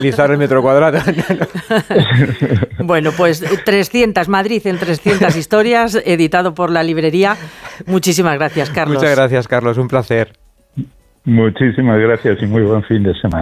el metro cuadrado. Bueno, pues 300, Madrid en 300 historias, editado por la librería. Muchísimas gracias, Carlos. Muchas gracias, Carlos, un placer. Muchísimas gracias y muy buen fin de semana.